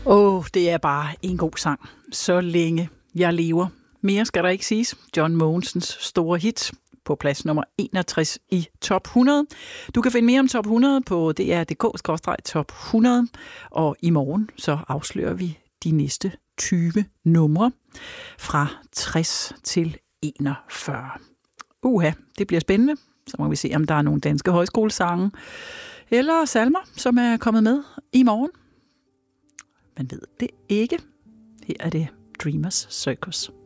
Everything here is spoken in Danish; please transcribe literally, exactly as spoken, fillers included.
Åh, oh, det er bare en god sang. Så længe jeg lever. Mere skal der ikke siges. John Mogensens store hit på plads nummer enogtres i top hundrede. Du kan finde mere om top hundrede på d r punktum d k bindestreg top hundrede. Og i morgen så afslører vi de næste tyve numre fra tres til enogfyrre. Uha, det bliver spændende. Så må vi se, om der er nogle danske højskolesange eller salmer, som er kommet med i morgen. Man ved det ikke. Her er det Dreamers Circus.